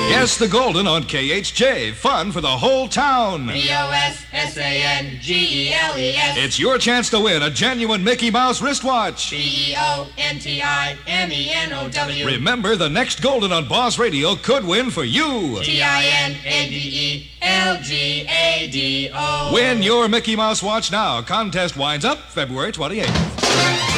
Guess the Golden on KHJ. Fun for the whole town. BOSSANGELES. It's your chance to win a genuine Mickey Mouse wristwatch. BEONTIMENOW. Remember, the next Golden on Boss Radio could win for you. TINADELGADO. Win your Mickey Mouse watch now. Contest winds up February 28th.